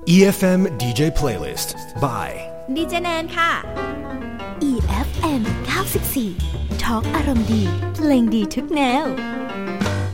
EFM DJ Playlist by ดีเจแนนค่ะ EFM 94 ทอล์กอารมณ์ดีเพลงดีทุกแนว